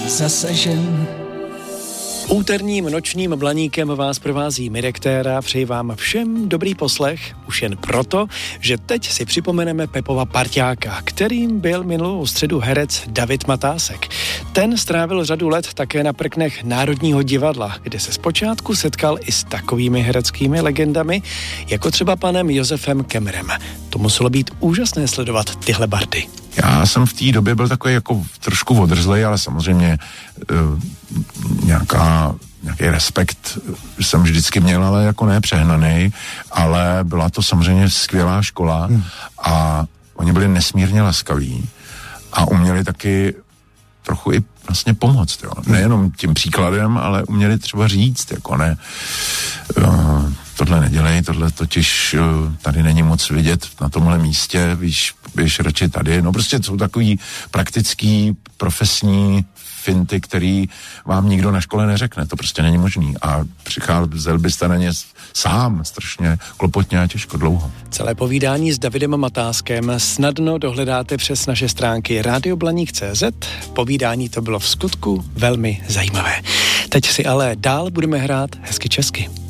zasažen. Úterním nočním blaníkem vás provází Mirek Téra. Přeji vám všem dobrý poslech, už jen proto, že teď si připomeneme Pepova parťáka, kterým byl minulou středu herec David Matásek. Ten strávil řadu let také na prknech Národního divadla, kde se zpočátku setkal i s takovými hereckými legendami, jako třeba panem Josefem Kemrem. To muselo být úžasné sledovat tyhle bardy. Já jsem v té době byl takový jako trošku odrzlej, ale samozřejmě nějaký respekt jsem vždycky měl, ale jako ne přehnaný, ale byla to samozřejmě skvělá škola a oni byli nesmírně laskaví a uměli taky trochu i vlastně pomoct, jo. Nejenom tím příkladem, ale uměli třeba říct, jako ne, tohle nedělej, tohle totiž tady není moc vidět na tomhle místě, víš radši tady, no prostě jsou takový praktický, profesní finty, který vám nikdo na škole neřekne, to prostě není možný a přicházel byste na ně sám strašně klopotně a těžko dlouho. Celé povídání s Davidem Matáskem snadno dohledáte přes naše stránky radioblaník.cz. Povídání to bylo v skutku velmi zajímavé. Teď si ale dál budeme hrát hezky česky.